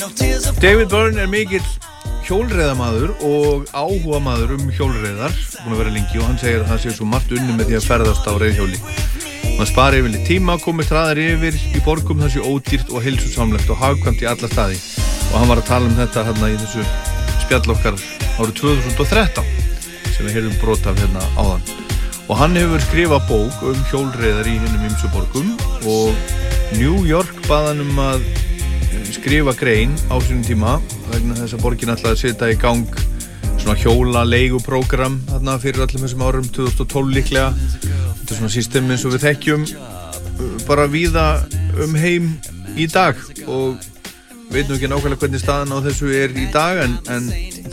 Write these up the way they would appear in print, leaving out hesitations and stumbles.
David Byrne mikill hjólreiðamaður og áhugamaður hjólreiðar, búin að vera lengi og hann segir að það sé svo margt unnið með því að ferðast á reiðhjóli. Man spari yfirleitt tíma, komist hraðar yfir í borgum það sé ódýrt og heilsusamlegt og hagkvæmt í alla staði. Og hann var að tala þetta hérna í þessu spjall okkar árið 2013 sem við heyrðum brot af hérna áðan. Og hann hefur skrifað bók hjólreiðar í hinum ýmsu borgum og New York bað hann að skrifa grein á sínum tíma vegna þess að borgin ætlaði að setja í gang svona hjóla leiguprógram þarna fyrir öllum þessum árum 2012 líklega. Þetta er svona system eins og við þekkjum bara víða heim í dag og veit nú ekki nákvæmlega hvernig staðan á þessu er í dag en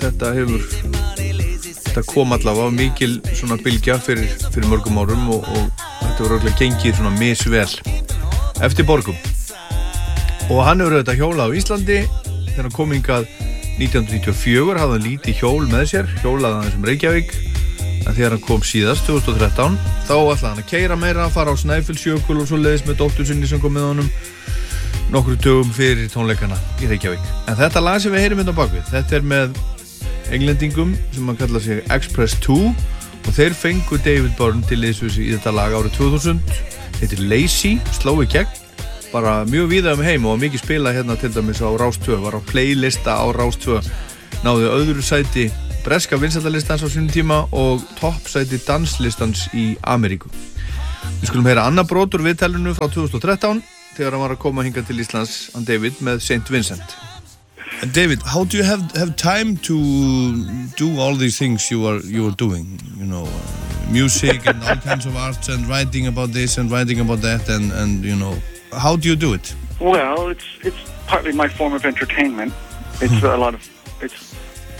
þetta kom allavega mikil svona bylgja fyrir mörgum árum og þetta var örugglega gengið svona misvel eftir borgum. Og hann hefur auðvitað hjólað á Íslandi þegar hann kom hingað 1994 hafði hann lítið hjól með sér, hjólaði hann Reykjavík en þegar hann kom síðast 2013 þá ætlaði hann að keyra meira, fara á Snæfellsjökul og svoleiðis með dóttur sinni sem kom með honum nokkru dögum fyrir tónleikana í Reykjavík. En þetta lag sem við heyrum hérna á bakvið, þetta er með englendingum sem hann kallar sig Express 2 og þeir fengu David Byrne til liðs í þetta lag árið 2000. Þetta er Lazy, sló í gegn, bara mjög víða heim og mikið spila hérna til dæmis á Rás 2, var á playlista á Rás 2, náði öðru sæti breska vinsældarlistans á sínum tíma og toppsæti danslistans í Ameríku. Við skulum heyra annað brot úr viðtalinu frá 2013 þegar hann var að koma hingað til Íslands, hann David, með St. Vincent. And David, how do you have time to do all these things you are doing? You know, music and all kinds of arts and writing about this and writing about that and you know, how do you do it? Well, it's partly my form of entertainment. It's